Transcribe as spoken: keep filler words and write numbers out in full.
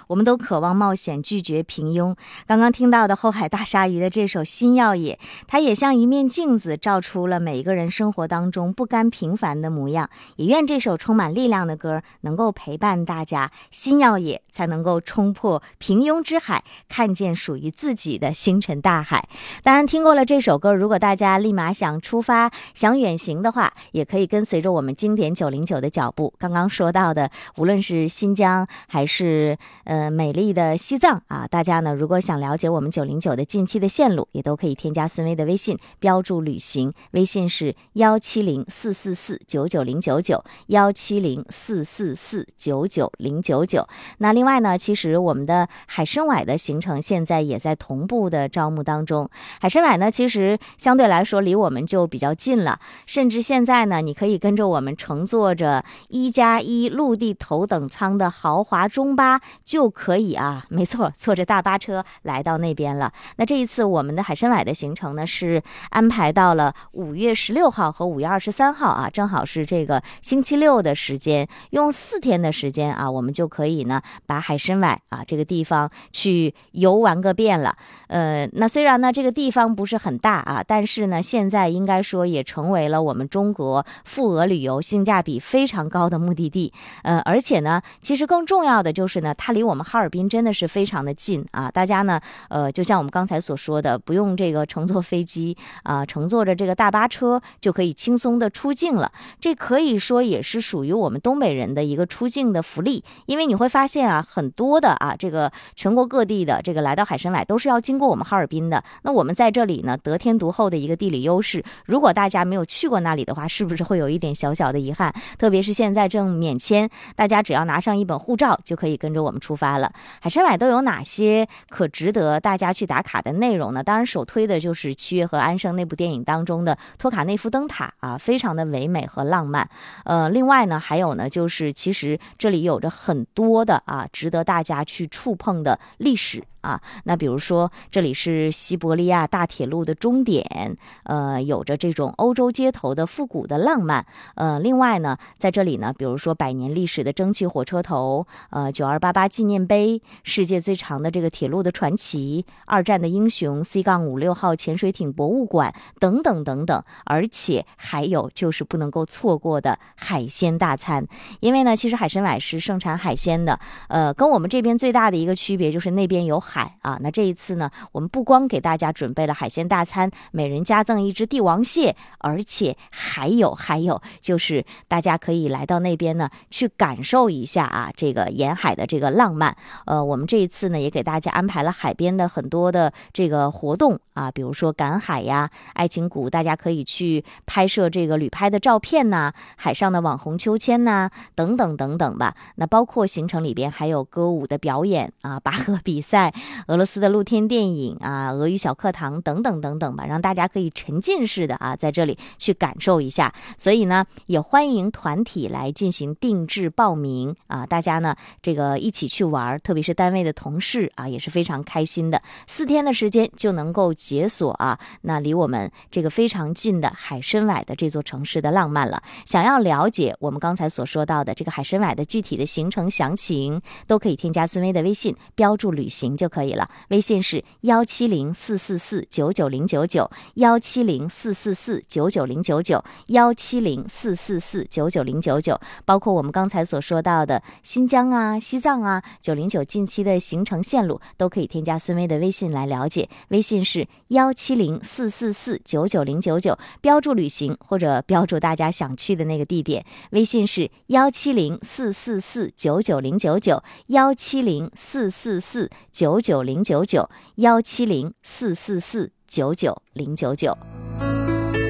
我们都渴望冒险，拒绝平庸。刚刚听到的后海大鲨鱼的这首《新耀野》，它也像一面镜子，照出了每一个人生活当中不甘平凡的模样。也愿这首充满力量的歌能够陪伴大家，新耀野才能够冲破平庸之海，看见属于自己的星辰大海。当然听过了这首歌，如果大家立马想出发想远行的话，也可以跟随着我们经典九零九的脚步。刚刚说到的无论是新疆还是呃美丽的西藏啊，大家呢如果想了解我们九零九的近期的线路，也都可以添加孙威的微信，标注旅行，微信是幺七零四四四九九零九九幺七零四四四九九零九九。那另外呢，其实我们的海参崴的行程现在也在同步的招募当中。海参崴呢，其实相对来说离我们就比较近了，甚至现在呢，你可以跟着我们乘坐着一加一陆地头等舱的豪华中巴，就可以啊，没错，坐着大巴车来到那边了。那这一次我们的海参崴的行程呢，是安排到了五月十六号和五月二十三号啊，正好是这个星期六的时间，用四天的时间啊，我们就可以呢把海参崴啊这个地方去游玩个遍了。呃，那虽然呢这个地方不是很大啊，但是呢现在应该说也成为了我们中国富额旅游性价比非常高的目的地。呃，而且呢，其实更重要的就是呢，它离我们哈尔滨真的是非常的近啊。大家呢，呃，就像我们刚才所说的，不用这个乘坐飞机啊、呃，乘坐着这个大巴车就可以轻松的出境了。这可以说也是属于我们东北人的一个出境的福利，因为你会发现啊，很多的啊，这个全国各地的这个来到海参崴都是要经过我们哈尔滨的。那我们在这里呢，得天独厚的一个地理优势，如果大家没有去过那里的话，是不是会有一点小小的遗憾？特别是现在正免签，大家只要拿上一本护照就可以跟着我们出发了。海参崴都有哪些可值得大家去打卡的内容呢？当然首推的就是七月和安生那部电影当中的托卡内夫灯塔啊，非常的唯美和浪漫。呃，另外呢，还有呢，就是其实这里有着很多的啊，值得大家去触碰的历史。啊，那比如说这里是西伯利亚大铁路的终点，呃，有着这种欧洲街头的复古的浪漫。呃，另外呢，在这里呢，比如说百年历史的蒸汽火车头，呃，九二八八纪念碑，世界最长的这个铁路的传奇，二战的英雄 C 五六号潜水艇博物馆等等等等。而且还有就是不能够错过的海鲜大餐，因为呢，其实海参崴是盛产海鲜的，呃，跟我们这边最大的一个区别就是那边有海。海啊，那这一次呢，我们不光给大家准备了海鲜大餐，每人加赠一只帝王蟹，而且还有还有就是大家可以来到那边呢，去感受一下啊这个沿海的这个浪漫。呃，我们这一次呢也给大家安排了海边的很多的这个活动啊，比如说赶海呀、爱情谷，大家可以去拍摄这个旅拍的照片呐、海上的网红秋千呐、等等等等吧。那包括行程里边还有歌舞的表演啊、拔河比赛。俄罗斯的露天电影啊，俄语小课堂等等等等吧，让大家可以沉浸式的啊在这里去感受一下。所以呢，也欢迎团体来进行定制报名啊，大家呢这个一起去玩，特别是单位的同事啊，也是非常开心的。四天的时间就能够解锁啊，那离我们这个非常近的海参崴的这座城市的浪漫了。想要了解我们刚才所说到的这个海参崴的具体的行程详情，都可以添加孙威的微信，标注旅行就可以了。微信是幺七零四四四九九零九九幺七零四四四九九零九九幺七零四四四九九零九九，包括我们刚才所说到的新疆啊、西藏啊，九零九近期的行程线路都可以添加孙威的微信来了解。微信是幺七零四四四九九零九九，标注旅行或者标注大家想去的那个地点。微信是幺七零四四四九九零九九幺七零四四四九九零九九幺七零四四四九九零九九。